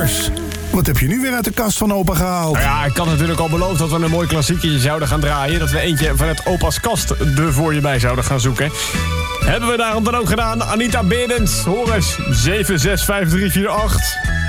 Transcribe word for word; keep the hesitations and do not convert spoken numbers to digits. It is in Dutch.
Hoors, wat heb je nu weer uit de kast van opa gehaald? Nou ja, ik had natuurlijk al beloofd dat we een mooi klassiekje zouden gaan draaien. Dat we eentje vanuit opa's kast er voor je bij zouden gaan zoeken. Hebben we daarom dan ook gedaan. Anita Berends, hoor eens. zeven zes vijf drie vier acht.